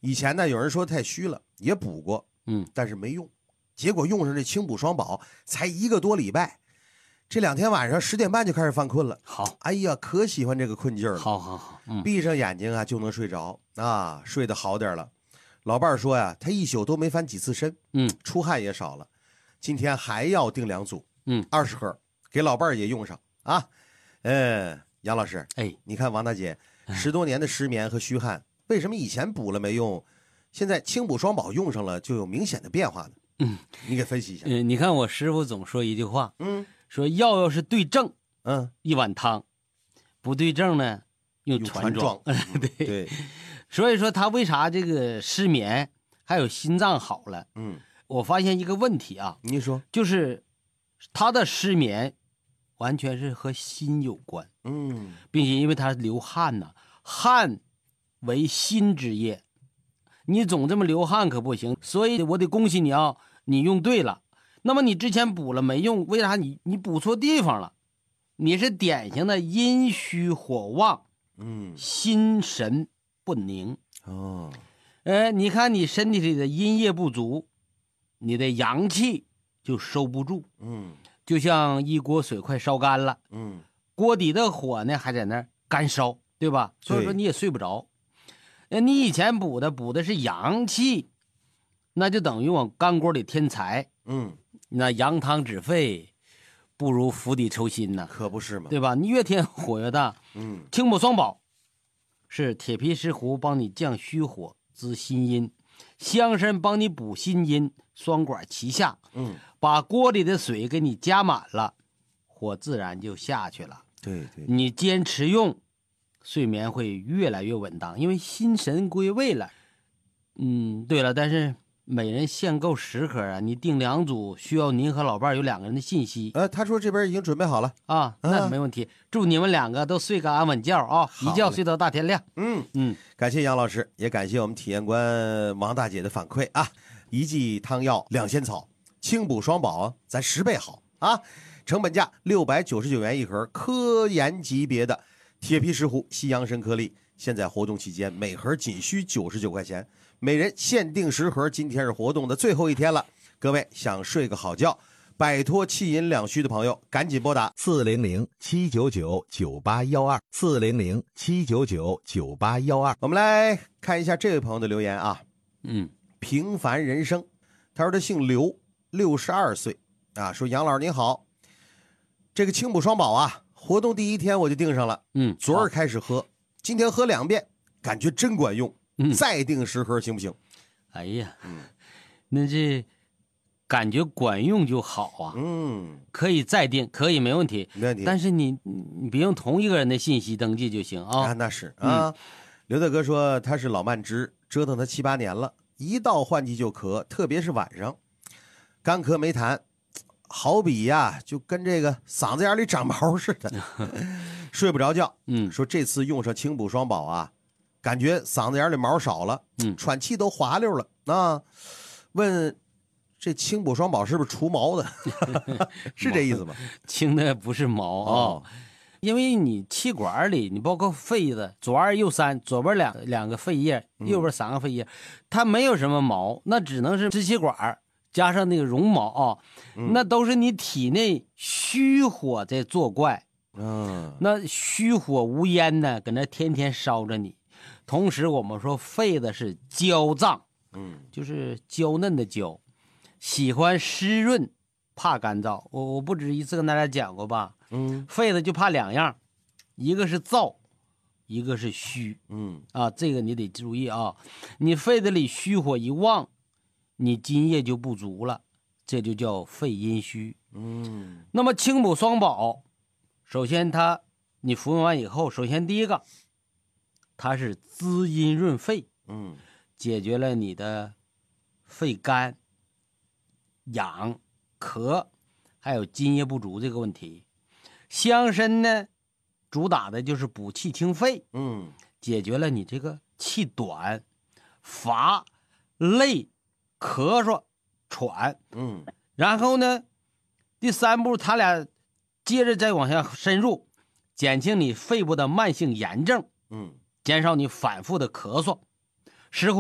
以前呢有人说太虚了，也补过，但是没用。结果用上这清补双宝，才1个多礼拜，这2天晚上10点半就开始犯困了。 好， 哎呀，可喜欢这个困劲儿了。 好， 闭上眼睛啊就能睡着啊，睡得好点了。老伴儿说呀，他一宿都没翻几次身，出汗也少了。今天还要订2组，20盒，给老伴儿也用上啊。杨老师，你看王大姐10多年的失眠和虚汗，为什么以前补了没用，现在清补双宝用上了就有明显的变化呢？你给分析一下。 你看我师傅总说一句话，说药要是对症，一碗汤；不对症呢，用船装。 对， 所以说他为啥这个失眠还有心脏好了？我发现一个问题啊， 你说， 就是他的失眠完全是和心有关，并且因为他流汗呢，汗为心之液，你总这么流汗可不行，所以我得恭喜你啊，你用对了。那么你之前补了没用，为啥你补错地方了？你是典型的阴虚火旺，心神不宁。你看你身体里的阴液不足，你的阳气就收不住，就像一锅水快烧干了，锅底的火呢还在那儿干烧，对吧？所以说你也睡不着。你以前补的是阳气，那就等于往干锅里添柴，那扬汤止沸不如釜底抽薪呢， 可不是吗？ 对吧？你越添火越大。清补双宝是铁皮石斛帮你降虚火滋心阴，香参帮你补心阴，双管齐下，把锅里的水给你加满了，火自然就下去了。 对， 你坚持用，睡眠会越来越稳当，因为心神归位了。对了，但是每人限购10盒啊，你订2组，需要您和老伴有2个人的信息。 他说这边已经准备好了啊，那没问题。祝你们2个都睡个安稳觉啊，一觉睡到大天亮。 感谢杨老师，也感谢我们体验官王大姐的反馈啊。1剂汤药2仙草，清补双宝，咱10倍好啊！成本价699元1盒，科研级别的铁皮石斛西洋参颗粒，现在活动期间每盒仅需99块钱，每人限定10盒。今天是活动的最后一天了，各位想睡个好觉，摆脱气饮两虚的朋友，赶紧拨打400-799-9812，400-799-9812。我们来看一下这位朋友的留言啊。平凡人生，他说他姓刘，62岁啊，说杨老师您好，这个清补双宝啊，活动第1天我就订上了，昨儿开始喝，今天喝2遍，感觉真管用，再订10盒行不行？ 哎呀，那这感觉管用就好啊，可以再订，可以没问题， 没问题。 但是你别用同一个人的信息登记就行啊。 那是啊。刘大哥说他是老慢支，折腾他7、8年了，一到换季就咳，特别是晚上，干咳没痰，好比呀就跟这个嗓子眼里长毛似的，睡不着觉。说这次用上清补双宝啊，感觉嗓子眼里毛少了，喘气都滑溜了啊。问这清补双宝是不是除毛的？是这意思吗？ 清的不是毛啊。因为你气管里，你包括肺子，左2右3，左边两个肺叶，右边3个肺叶，它没有什么毛，那只能是支气管加上那个绒毛啊，那都是你体内虚火在作怪。那虚火无烟呢，搁那天天烧着你。同时我们说肺子是娇脏，就是娇嫩的娇，喜欢湿润，怕干燥。我不止一次跟大家讲过吧。肺子就怕2样，一个是燥，一个是虚。这个你得注意啊。你肺子里虚火一旺，你津液就不足了，这就叫肺阴虚。那么清补双宝，首先你服用完以后，首先第一个，它是滋阴润肺，解决了你的肺干、痒、咳，还有津液不足这个问题。香参呢，主打的就是补气清肺，解决了你这个气短、乏、累、咳嗽、喘，然后呢，第3步，他俩接着再往下深入，减轻你肺部的慢性炎症，减少你反复的咳嗽。石斛